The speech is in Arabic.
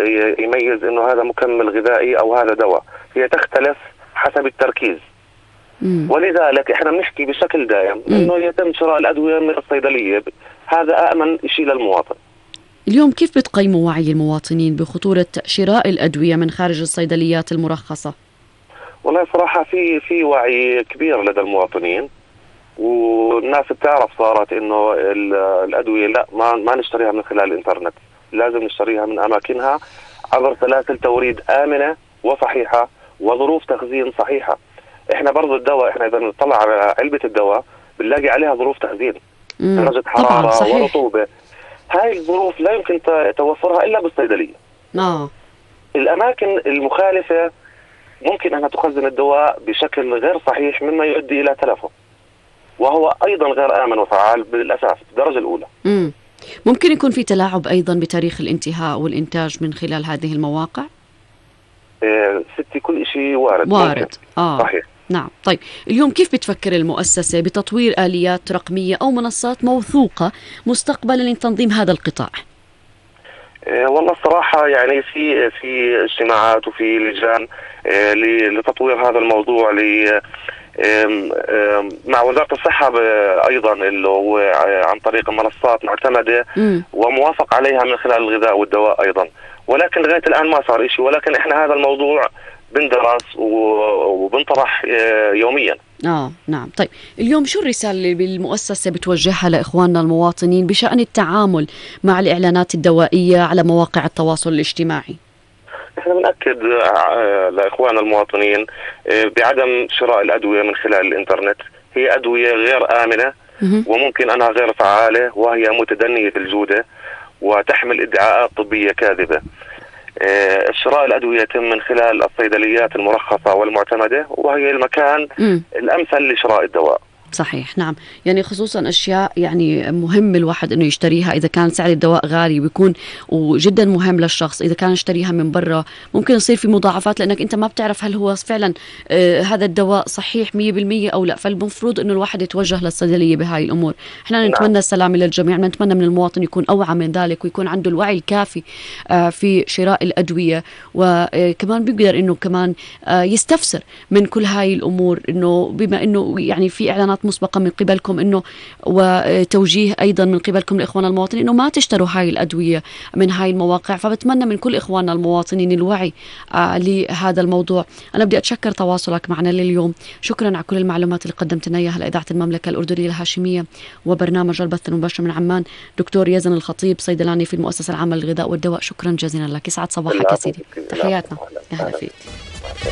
يميز انه هذا مكمل غذائي او هذا دواء. هي تختلف حسب التركيز. ولذلك احنا بنحكي بشكل دائم انه يتم شراء الادويه من الصيدليه، هذا امن شيء للمواطن. اليوم كيف بتقيموا وعي المواطنين بخطورة شراء الأدوية من خارج الصيدليات المرخصة؟ والله صراحة في وعي كبير لدى المواطنين، والناس بتعرف صارت انه الأدوية لا ما نشتريها من خلال الانترنت، لازم نشتريها من أماكنها عبر سلاسل توريد آمنة وصحيحة وظروف تخزين صحيحة. احنا برضو الدواء، احنا اذا نطلع على علبة الدواء بنلاقي عليها ظروف تخزين، درجة حرارة ورطوبة. هاي الظروف لا يمكن توفرها إلا بالصيدلية. الأماكن المخالفة ممكن أنها تخزن الدواء بشكل غير صحيح مما يؤدي إلى تلفه، وهو أيضا غير آمن وفعال بالأساس الدرجة الأولى. ممكن يكون في تلاعب أيضا بتاريخ الانتهاء والإنتاج من خلال هذه المواقع؟ ستي كل شيء وارد. صحيح. نعم. طيب اليوم كيف بتفكر المؤسسة بتطوير آليات رقمية أو منصات موثوقة مستقبلا لتنظيم هذا القطاع؟ والله الصراحة يعني في اجتماعات وفي لجان لتطوير هذا الموضوع مع وزارة الصحة أيضا، اللي هو عن طريق منصات معتمدة وموافق عليها من خلال الغذاء والدواء أيضا، ولكن لغاية الآن ما صار شيء. ولكن احنا هذا الموضوع بندرس وبنطرح يوميا. نعم. طيب اليوم شو الرسالة اللي بالمؤسسة بتوجهها لإخواننا المواطنين بشأن التعامل مع الإعلانات الدوائية على مواقع التواصل الاجتماعي؟ احنا بنأكد لإخواننا المواطنين بعدم شراء الأدوية من خلال الإنترنت. هي أدوية غير آمنة وممكن أنها غير فعالة، وهي متدنية الجودة وتحمل ادعاءات طبية كاذبة. شراء الأدوية يتم من خلال الصيدليات المرخصة والمعتمدة، وهي المكان الأمثل لشراء الدواء. صحيح. نعم. يعني خصوصا أشياء يعني مهم الواحد أنه يشتريها إذا كان سعر الدواء غالي، بيكون وجدا مهم للشخص إذا كان يشتريها من برا ممكن يصير في مضاعفات، لأنك أنت ما بتعرف هل هو فعلا هذا الدواء صحيح 100% أو لا. فالمفروض أنه الواحد يتوجه للصيدلية بهاي الأمور. إحنا نتمنى السلام للجميع، نتمنى من المواطن يكون أوعى من ذلك ويكون عنده الوعي الكافي في شراء الأدوية، وكمان بيقدر أنه كمان يستفسر من كل هاي الأمور، أنه بما أنه يعني في إعلانات مسبقة من قبلكم انه وتوجيه ايضا من قبلكم لاخواننا المواطنين انه ما تشتروا هاي الادويه من هاي المواقع. فبتمنى من كل اخواننا المواطنين الوعي لهذا الموضوع. انا بدي اتشكر تواصلك معنا لليوم، شكرا على كل المعلومات اللي قدمت لنا اياها لاذاعه المملكه الاردنيه الهاشميه وبرنامج البث المباشر من عمان. دكتور يزن الخطيب، صيدلاني في المؤسسه العامه للغذاء والدواء، شكرا جزيلا لك. يسعد صباحك يا سيدي. تحياتنا. اهلا فيك.